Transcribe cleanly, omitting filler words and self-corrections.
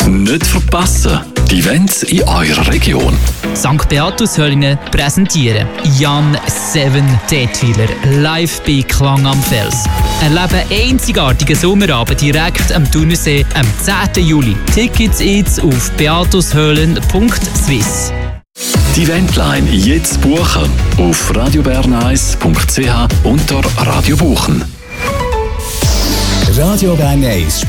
Nicht verpassen, die Events in eurer Region. St. Beatus Höllingen präsentieren Jan Seven Detwiler live bei Klang am Fels. Erleben einzigartigen Sommerabend direkt am Thunersee am 10. Juli. Tickets jetzt auf beatushöhlen.swiss. Die Eventline jetzt buchen auf radiobern1.ch unter Radio buchen. Radio Bern 1